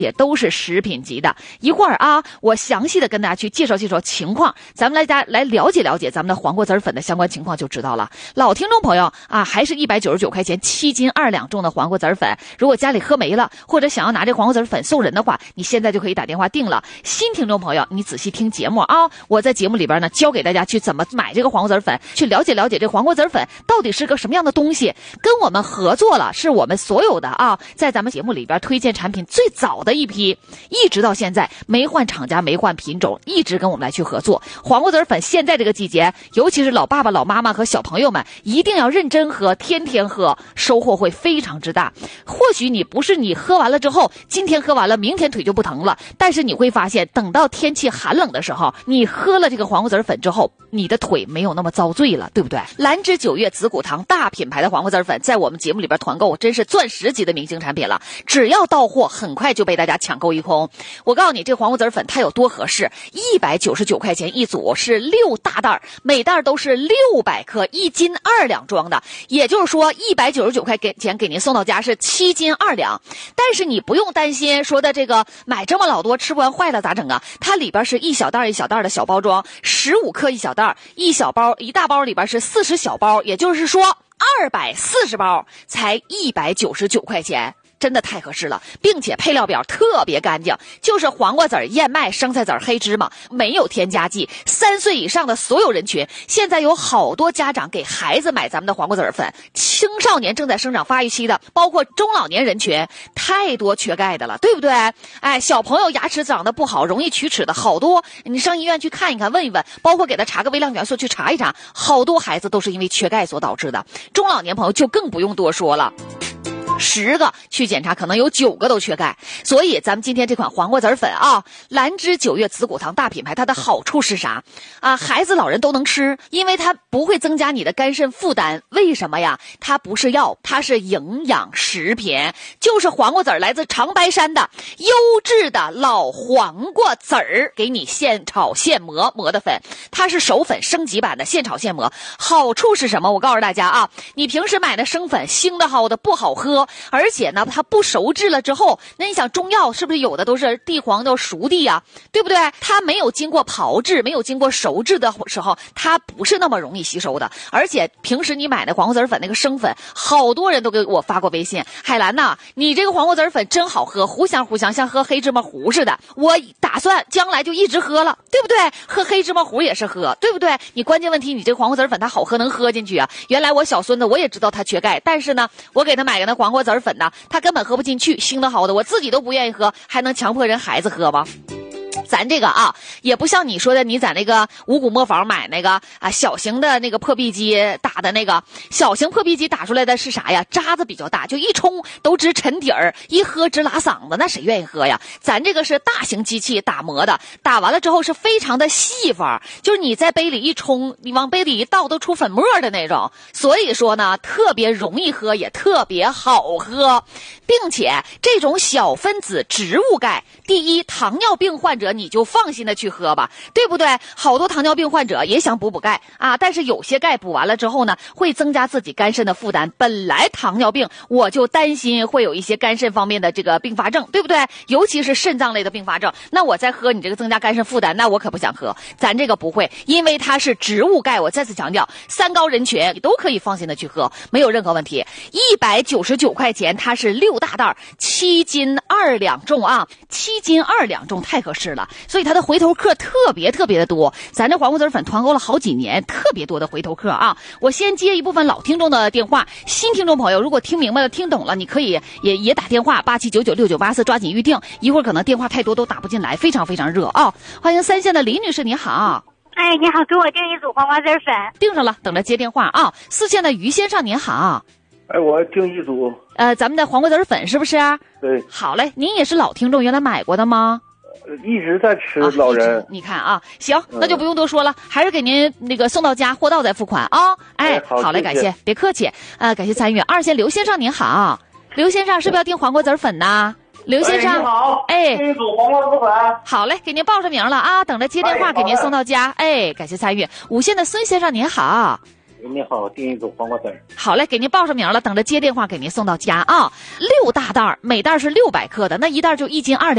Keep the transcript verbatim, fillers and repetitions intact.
也都是食品级的。一会儿啊，我详细的跟大家去介绍介绍情况，咱们来家来了解了解咱们的黄瓜籽粉的相关情况就知道了。老听众朋友啊，还是一百九十九块钱七斤二两重的黄瓜籽粉，如果家里喝没了，或者想要拿这黄瓜籽粉送人的话，你现在就可以打电话订了。新听众朋友，你仔细听节目啊，我在节目里边呢教给大家去怎么买这个黄瓜籽粉，去了解了解这黄瓜籽粉到底是个什么样的东西。跟我们合作了，是我们所有的啊，在咱们节目里边推荐产品最早的一批，一直到现在没换厂家没换品种，一直跟我们来去合作。黄瓜籽粉现在这个季节，尤其是老爸爸老妈妈和小朋友们一定要认真喝，天天喝，收获会非常之大。或许你不是你喝完了之后今天喝完了明天腿就不疼了，但是你会发现等到天气寒冷的时候，你喝了这个黄瓜籽粉之后，你的腿没有那么遭罪了，对不对？兰芝九月紫骨堂大品牌的黄瓜籽粉在我们节目里边团购真是钻石级的明星产品了，只要到货很快就被大家抢购一空。我告诉你这黄瓜籽粉它有多合适，一百九十九块钱一组，是六大袋，每袋都是六百克，一斤二两装的，也就是说一百九十九块钱给您送到家是七斤二两。但是你不用担心说的这个买这么老多吃不完坏了咋整啊，它里边是一小袋一小袋的小包装，十五克一小袋，一小包一大包里边是四十小包，也就是说二百四十包才一百九十九块钱，真的太合适了，并且配料表特别干净，就是黄瓜籽、燕麦、生菜籽、黑芝麻，没有添加剂。三岁以上的所有人群，现在有好多家长给孩子买咱们的黄瓜籽粉，青少年正在生长发育期的，包括中老年人群，太多缺钙的了，对不对？哎，小朋友牙齿长得不好，容易龋齿的好多，你上医院去看一看，问一问，包括给他查个微量元素去查一查，好多孩子都是因为缺钙所导致的。中老年朋友就更不用多说了。十个去检查可能有九个都缺钙，所以咱们今天这款黄瓜籽粉啊，兰芝九月紫骨堂大品牌，它的好处是啥啊？孩子老人都能吃，因为它不会增加你的肝肾负担。为什么呀？它不是药，它是营养食品，就是黄瓜籽来自长白山的优质的老黄瓜籽儿，给你现炒现磨磨的粉，它是熟粉升级版的现炒现磨。好处是什么？我告诉大家啊，你平时买的生粉腥的好的不好喝，而且呢它不熟制了之后，那你想中药是不是有的都是地黄叫熟地啊，对不对？它没有经过炮制，没有经过熟制的时候，它不是那么容易吸收的。而且平时你买的黄瓜籽粉那个生粉，好多人都给我发过微信，海兰呐，你这个黄瓜籽粉真好喝，糊香糊香，像喝黑芝麻糊似的，我打算将来就一直喝了，对不对？喝黑芝麻糊也是喝，对不对？你关键问题你这个黄瓜籽粉它好喝能喝进去啊。原来我小孙子我也知道他缺钙，但是呢我给他买个那黄瓜籽粉呢，他根本喝不进去，腥的好的我自己都不愿意喝，还能强迫人孩子喝吗？咱这个啊，也不像你说的，你在那个五谷磨坊买那个啊小型的那个破壁机打的那个小型破壁机打出来的是啥呀？渣子比较大，就一冲都直沉底儿，一喝直拉嗓子，那谁愿意喝呀？咱这个是大型机器打磨的，打完了之后是非常的细法，就是你在杯里一冲，你往杯里一倒都出粉末的那种。所以说呢，特别容易喝，也特别好喝，并且这种小分子植物钙，第一，糖尿病患者你就放心的去喝吧，对不对？好多糖尿病患者也想补补钙啊，但是有些钙补完了之后呢，会增加自己肝肾的负担。本来糖尿病我就担心会有一些肝肾方面的这个并发症，对不对？尤其是肾脏类的并发症，那我再喝你这个增加肝肾负担，那我可不想喝。咱这个不会，因为它是植物钙，我再次强调，三高人群你都可以放心的去喝，没有任何问题。一百九十九块钱，它是六大袋，七斤二两重啊，七斤二两重太合适了。所以它的回头客特别特别的多，咱这黄瓜籽粉团购了好几年，特别多的回头客啊。我先接一部分老听众的电话，新听众朋友如果听明白了听懂了，你可以也也打电话八七九九六九八四，抓紧预定，一会儿可能电话太多都打不进来，非常非常热啊。欢迎三线的李女士，你好。 哎，你好，给我订一组黄瓜籽粉。 订上了，等着接电话啊。四线的于先生您好。 哎，我订一组。 呃，咱们的黄瓜籽粉是不是？ 对。 好嘞，您也是老听众，原来买过的吗？ 一直在吃老人、 啊、你看啊，行，那就不用多说了，嗯、还是给您那个送到家，货到再付款啊。哎， 哎好， 好嘞，感谢，别客气，呃，感谢参与。二线刘先生您好，刘先生是不是要订黄瓜籽粉呢？刘先生， 哎，你好， 哎， 订一组黄瓜籽粉。 好嘞，给您报上名了啊，等着接电话给您送到家。哎，感谢参与。五线的孙先生您好。 你好，订一组黄瓜丝儿。 好嘞，给您报上名了，等着接电话给您送到家啊。六大袋儿，每袋是六百克的，那一袋就一斤二两。